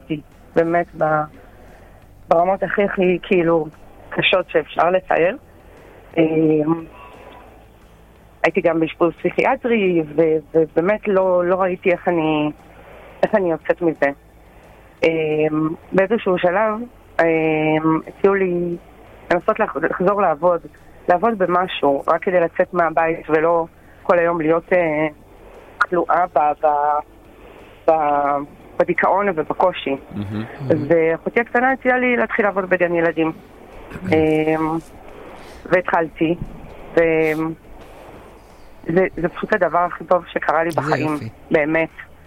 נפגעתי, באמת, ברמות הכי כאילו קשות שאפשר לצייר. הייתי גם באשפוז פסיכיאטרי, ובאמת לא ראיתי איך אני יוצאת מזה. באיזשהו שלב הציעו לי לנסות לחזור לעבוד במשהו, רק כדי לצאת מהבית ולא כל היום להיות כלואה בדיכאון ובקושי. ואחותי הקטנה הציעה לי להתחיל לעבוד בגן ילדים. והתחלתי, זה פשוט הדבר הכי טוב שקרה לי בחיים, באמת.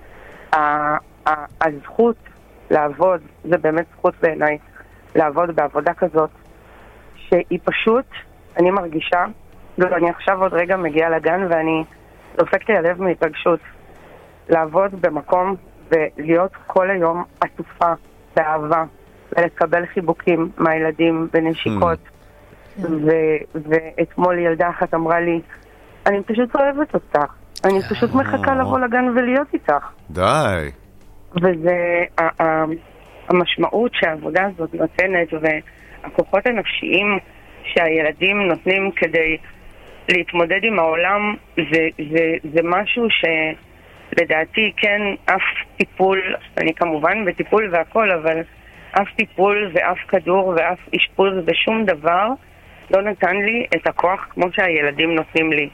הזכות לעבוד, זה באמת זכות בעיניי, לעבוד בעבודה כזאת, שהיא פשוט, אני מרגישה, אני עכשיו עוד רגע מגיעה לגן ואני דופקת לי הלב מהתרגשות, לעבוד במקום ולהיות כל היום עטופה באהבה, ולקבל חיבוקים מהילדים ונשיקות. ואתמול ילדה אחת אמרה לי, אני פשוט אוהבת אותך, אני פשוט מחכה לבוא לגן ולהיות איתך. די. וזה המשמעות שהעבודה הזאת נותנת, והכוחות הנפשיים שהילדים נותנים כדי להתמודד עם העולם, זה משהו שלדעתי כן, אף טיפול, אני כמובן בטיפול והכל, אבל אף טיפול ואף כדור ואף אשפוז ושום דבר לא נתן לי את הכוח כמו שהילדים נותנים לי.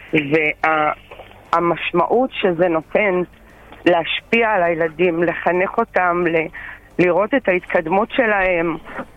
והמשמעות שזה נותן להשפיע על הילדים, לחנך אותם, לראות את ההתקדמות שלהם,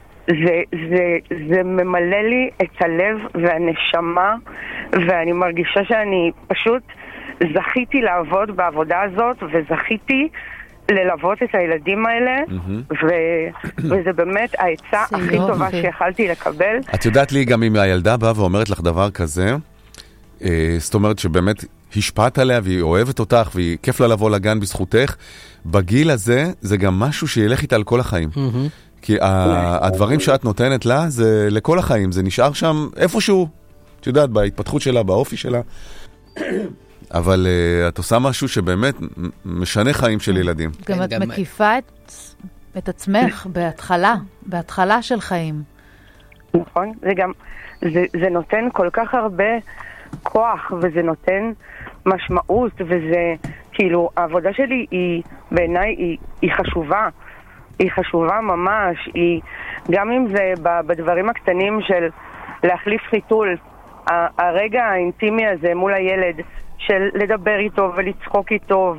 זה ממלא לי את הלב והנשמה, ואני מרגישה שאני פשוט זכיתי לעבוד בעבודה הזאת, וזכיתי ללוות את הילדים האלה, וזה באמת העצה הכי טובה שיכלתי לקבל. את יודעת לי גם אם הילדה באה ואומרת לך דבר כזה, זאת אומרת שבאמת השפעת עליה והיא אוהבת אותך והיא כיף לה לבוא לגן בזכותך, בגיל הזה זה גם משהו שילך איתה על כל החיים. כי הדברים שאת נותנת לה זה לכל החיים, זה נשאר שם איפשהו, את יודעת, בהתפתחות שלה, באופי שלה. אבל את עושה משהו שבאמת משנה חיים של ילדים. גם את מקיפה את עצמך בהתחלה של חיים. נכון, זה נותן כל כך הרבה כוח, וזה נותן משמעות, וזה כאילו, העבודה שלי היא, בעיניי, היא חשובה. היא חשובה ממש, גם אם זה בדברים הקטנים של להחליף חיתול, הרגע האינטימי הזה מול הילד, של לדבר איתו ולצחוק איתו,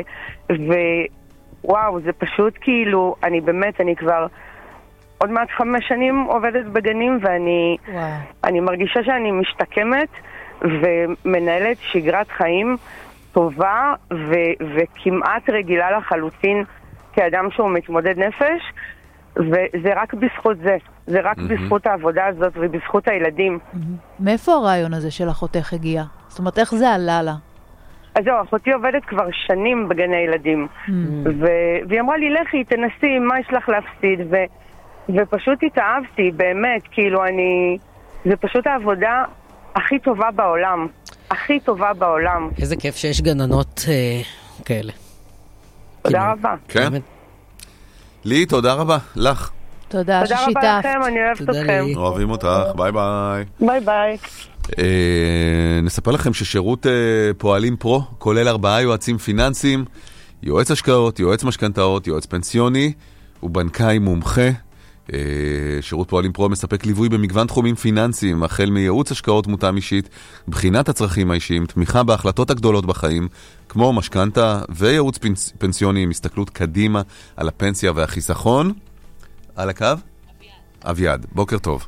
וואו, זה פשוט כאילו, אני כבר עוד מעט 5 שנים עובדת בגנים, ואני מרגישה שאני משתקמת, ומנהלת שגרת חיים טובה, וכמעט רגילה לחלוטין, כאדם שהוא מתמודד נפש, וזה רק בזכות זה רק בזכות העבודה הזאת ובזכות הילדים. מאיפה הרעיון הזה של אחותך הגיע? זאת אומרת, איך זה עלה לה? אז זהו, אחותי עובדת כבר שנים בגני ילדים, והיא אמרה לי, לכי, תנסי, מה יש לך להפסיד? ופשוט התאהבתי, באמת, כאילו זה פשוט העבודה הכי טובה בעולם, הכי טובה בעולם. איזה כיף שיש גננות כאלה. תודה רבה. כן. לי, תודה רבה. לך. תודה ששיתפת. תודה רבה לכם, אני אוהבת אתכם. אוהבים אותך. ביי ביי. ביי ביי. נספר לכם ששירות פועלים פרו כולל 4 יועצים פיננסיים, יועץ השקעות, יועץ משכנתאות, יועץ פנסיוני ובנקאי מומחה. שירות פועלים פרו מספק ליווי במגוון תחומים פיננסיים, החל מייעוץ השקעות מותאם אישית, בחינת הצרכים האישיים, תמיכה בהחלטות הגדולות בחיים, כמו משכנתה וייעוץ פנסיוני עם הסתכלות קדימה על הפנסיה והחיסכון. על הקו? אביעד, בוקר טוב.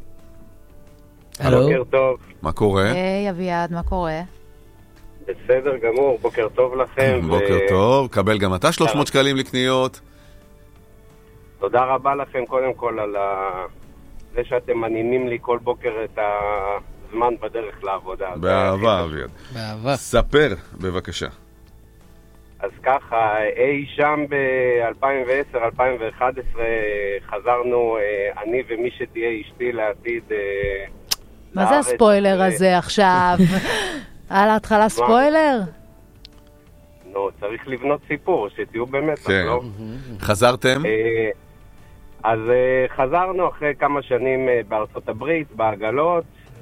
בוקר טוב. מה קורה? היי אביעד, מה קורה? בסדר גמור, בוקר טוב לכם. בוקר טוב, קבל גם אתה 300 שקלים לקניות. תודה רבה לכם קודם כל על זה שאתם מנימים לי כל בוקר את הזמן בדרך לעבודה. באהבה, אביעד. באהבה. ספר, בבקשה. אז ככה, אי שם ב-2010-2011 חזרנו, אני ומי שתהיה אשתי לעתיד מה זה הספוילר הזה עכשיו? על ההתחלה ספוילר? נו, צריך לבנות סיפור, שתהיו באמת, כן. לא? חזרתם? אז חזרנו אחרי כמה שנים בארצות הברית, בעגלות.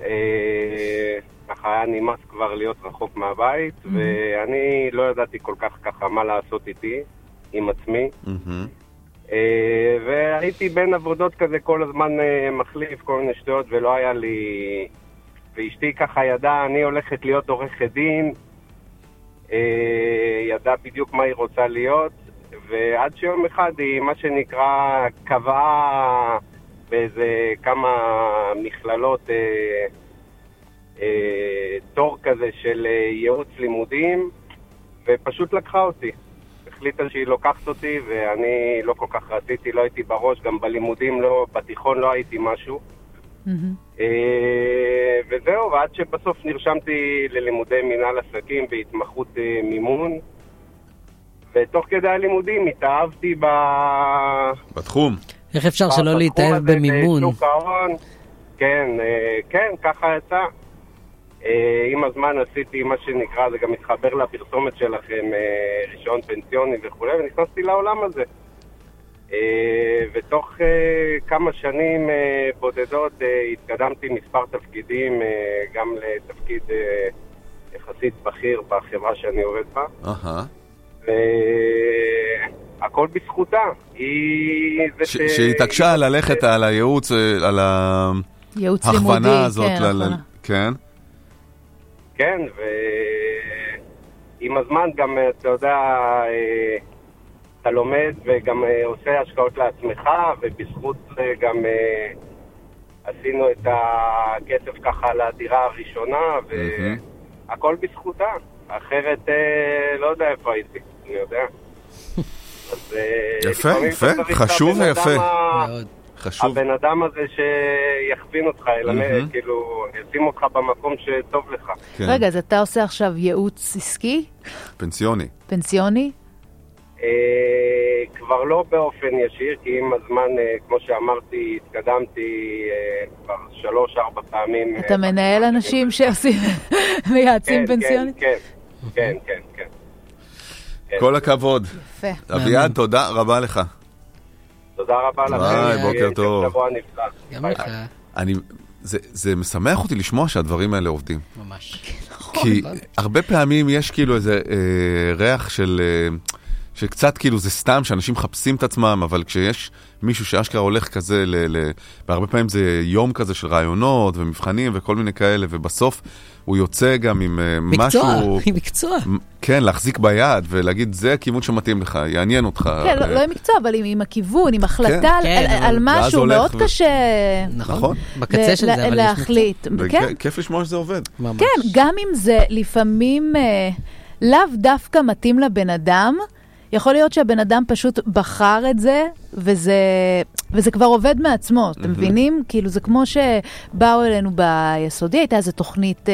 ככה היה נמאס כבר להיות רחוק מהבית, ואני לא ידעתי כל כך ככה מה לעשות איתי, עם עצמי. והייתי בין עבודות כזה כל הזמן מחליף, כל מיני שטויות, ולא היה לי... ואשתי ככה ידעה, אני הולכת להיות עורכת דין, ידעה בדיוק מה היא רוצה להיות, ועד שיום אחד היא, מה שנקרא, קבעה באיזה כמה מכללות תור כזה של ייעוץ לימודים, ופשוט לקחה אותי. החליטה שהיא לוקחת אותי, ואני לא כל כך רציתי, לא הייתי בראש, גם בלימודים, לא, בתיכון לא הייתי משהו. וזהו, ועד שבסוף נרשמתי ללימודי מנהל עסקים בהתמחות מימון, ותוך כדי הלימודים התאהבתי בתחום. איך אפשר שלא להתאהב במימון? כן, כן, ככה יצא. עם הזמן עשיתי מה שנקרא, זה גם מתחבר לפרסומת שלכם, רישיון פנסיוני וכו', ונכנסתי לעולם הזה. ותוך כמה שנים בודדות התקדמתי מספר תפקידים, גם לתפקיד יחסית בכיר בחברה שאני עובד בה. והכל בזכותה. שהתעקשה ללכת על הייעוץ, על ההכוונה הזאת. כן. כן, ועם הזמן גם, אתה יודע, אתה לומד וגם עושה השקעות לעצמך, ובזכות זה גם עשינו את הכסף ככה לדירה הראשונה, והכל בזכותה. אחרת לא יודע איפה הייתי, אני יודע. יפה, יפה, חשוב ויפה. הבן אדם הזה שיכווין אותך, כאילו, ישים אותך במקום שטוב לך. רגע, אז אתה עושה עכשיו ייעוץ עסקי? פנסיוני. פנסיוני? כבר לא באופן ישיר, כי עם הזמן, כמו שאמרתי, התקדמתי כבר 3-4 פעמים. אתה מנהל אנשים שעושים מייעצים פנסיוני? כן, כן, כן, כן. כל הכבוד. יפה. אביעד, תודה רבה לך. תודה רבה לכם. ביי, בוקר טוב. שבוע נפלא. גם לך. זה משמח אותי לשמוע שהדברים האלה עובדים. ממש. כי הרבה פעמים יש כאילו איזה ריח של... שקצת כאילו זה סתם שאנשים מחפשים את עצמם, אבל כשיש מישהו שאשכרה הולך כזה, והרבה פעמים זה יום כזה של רעיונות ומבחנים וכל מיני כאלה, ובסוף הוא יוצא גם עם משהו... מקצוע. כן, להחזיק ביד ולהגיד, זה הכיוון שמתאים לך, יעניין אותך. כן, לא עם מקצוע, אבל עם הכיוון, עם החלטה על משהו מאוד קשה... נכון. בקצה של זה, אבל להחליט. כיף לשמוע שזה עובד. כן, גם אם זה לפעמים לאו דווקא מתאים לבן אדם, יכול להיות שהבן אדם פשוט בחר את זה, וזה כבר עובד מעצמו, אתם מבינים? כאילו זה כמו שבאו אלינו ביסודי, הייתה איזו תוכנית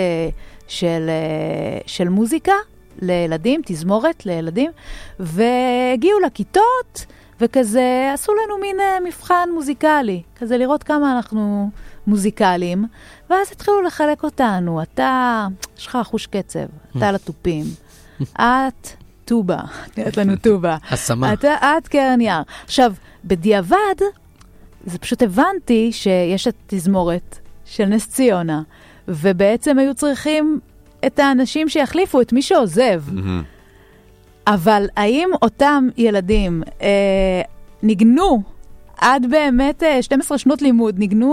של מוזיקה לילדים, תזמורת לילדים, והגיעו לכיתות, וכזה עשו לנו מין מבחן מוזיקלי, כזה לראות כמה אנחנו מוזיקליים, ואז התחילו לחלק אותנו, אתה, יש לך חוש קצב, אתה על הטופים, את... טובה, נראית לנו טובה. השמה. את קרן יער. עכשיו, בדיעבד, זה פשוט הבנתי שיש את תזמורת של נס ציונה, ובעצם היו צריכים את האנשים שיחליפו, את מי שעוזב. אבל האם אותם ילדים נגנו עד באמת 12 שנות לימוד, נגנו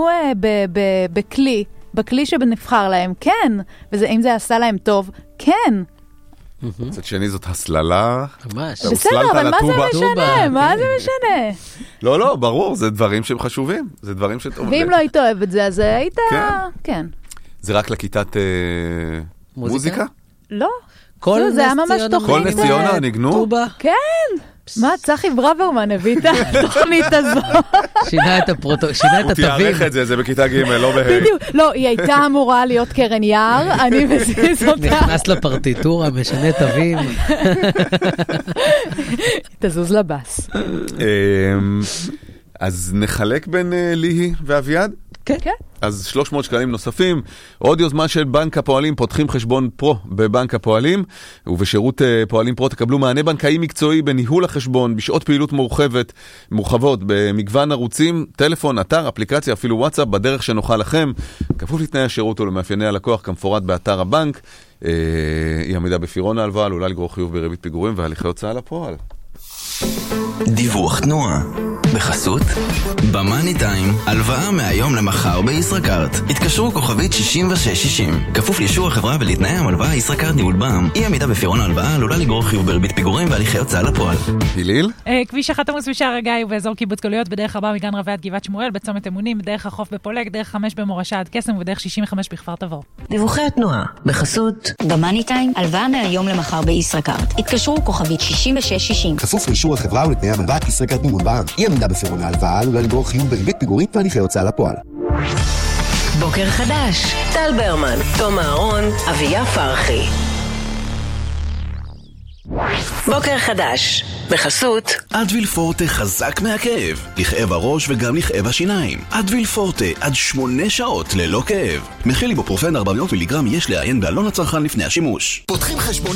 בכלי שבנבחר להם? כן. ואם זה עשה להם טוב, כן. מצד שני זאת הסללה. ממש. בסדר, אבל מה זה משנה? מה זה משנה? לא, ברור, זה דברים שהם חשובים. זה דברים שטוב. ואם לא היית אוהב את זה, אז היית... כן. זה רק לכיתת מוזיקה? לא. זה היה ממש תוכנית. כל נס ציונה נגנו? כן. מה, צחי ברוורמן הביא את התוכנית הזו? שינה את התווים. הוא תיארך את זה, זה בכיתה ג' לא בה'. בדיוק, לא, היא הייתה אמורה להיות קרן יער, אני מזיז אותה. נכנס לפרטיטורה, משנה תווים. תזוז לבס. אז נחלק בין ליהי ואביעד? כן. אז 300 שקלים נוספים. עוד יוזמה של בנק הפועלים, פותחים חשבון פרו בבנק הפועלים, ובשירות פועלים פרו תקבלו מענה בנקאי מקצועי בניהול החשבון, בשעות פעילות מורחבות, במגוון ערוצים, טלפון, אתר, אפליקציה, אפילו וואטסאפ, בדרך שנוחה לכם, כפוף לתנאי השירות ולמאפייני הלקוח כמפורט באתר הבנק. היא עמידה בפירעון ההלוואה, עלולה לגרור חיוב בריבית פיגורים והליכי הוצאה לפועל. דיווח תנועה בחסות במאני טיים, הלוואה מהיום למחר בישראכרט. התקשרו כוכבית 6660, כפוף לאישור החברה ולתנאי ההלוואה. ישראכרט ניהול בע"מ. אי עמידה בפירעון ההלוואה עלולה לגרור חיוב בריבית פיגורים והליכי הוצאה לפועל. היליל? כביש 1 עמוס בשער הגיא ובאזור קיבוץ גלויות, בדרך 4 מגן רבי עד גבעת שמואל, בצומת אמונים, בדרך החוף בפולג, דרך 5 במורשה עד קסם ובדרך 65 בכפר תבור. דיווחי התנועה בחסות במאני טיים, הלוואה מהיום למחר בישראכרט. התקשרו כוכבית 6660, כפוף לאישור החברה ולתנאי ההלוואה. ישראכרט ניהול בע"מ. אי עמידה בפירעון ההלוואה עלולה לגרור חיוב בריבית פיגורים והליכי הוצאה לפועל. בוקר חדש, טל ברמן, תום אהרון, אביה פרחי. בוקר חדש בחסות אדוויל פורטה חזק מהכאב, לכאב הראש וגם לכאב השיניים. אדוויל פורטה עד 8 שעות ללא כאב. מכיל איבופרופן 400 מיליגרם, יש לעיין בעלון הצרכן לפני השימוש. פותחים חשבון